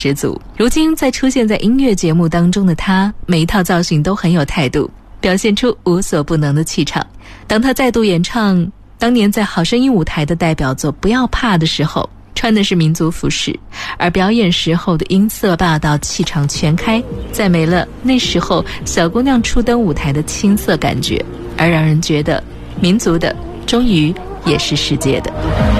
十足。如今在出现在音乐节目当中的她，每一套造型都很有态度，表现出无所不能的气场。当她再度演唱当年在好声音舞台的代表作《不要怕》的时候，穿的是民族服饰，而表演时候的音色霸道，气场全开，赞美了那时候小姑娘初登舞台的青涩感觉，而让人觉得民族的终于也是世界的。